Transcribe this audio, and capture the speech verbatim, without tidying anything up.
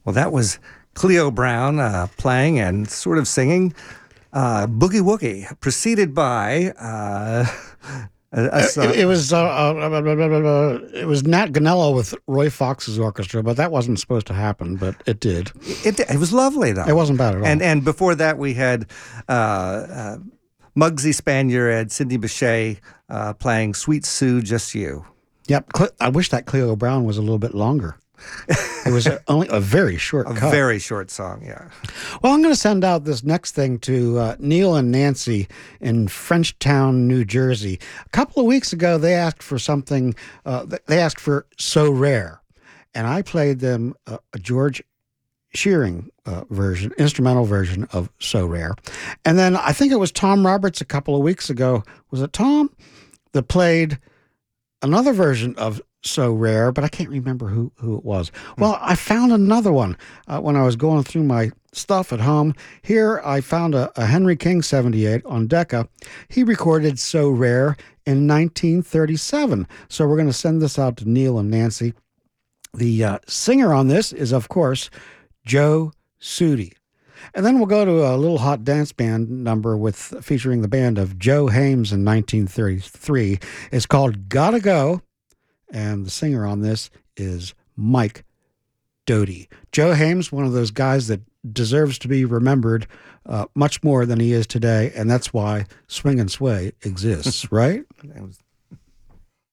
Well, that was Cleo Brown uh, playing and sort of singing uh, Boogie Woogie, preceded by uh, a, a song. It, it was uh, uh, it was Nat Ganello with Roy Fox's orchestra, but that wasn't supposed to happen, but it did. It, it was lovely, though. It wasn't bad at all. And and before that, we had uh, uh, Muggsy Spanier and Sidney Bechet uh, playing Sweet Sue, Just You. Yep. I wish that Cleo Brown was a little bit longer. It was a, only a very short A cut. very short song, yeah. Well, I'm going to send out this next thing to uh, Neil and Nancy in Frenchtown, New Jersey. A couple of weeks ago, they asked for something, uh, they asked for So Rare. And I played them uh, a George Shearing uh, version, instrumental version of So Rare. And then I think it was Tom Roberts a couple of weeks ago. Was it Tom that played another version of So Rare, but I can't remember who, who it was. Well, I found another one uh, when I was going through my stuff at home. Here I found a, a Henry King seventy-eight on Decca. He recorded So Rare in nineteen thirty-seven. So we're going to send this out to Neil and Nancy. The uh, singer on this is, of course, Joe Sudi. And then we'll go to a little hot dance band number with featuring the band of Joe Hames in nineteen thirty-three. It's called Gotta Go. And the singer on this is Mike Doughty. Joe Hames, one of those guys that deserves to be remembered uh, much more than he is today, and that's why Swing and Sway exists, right? It was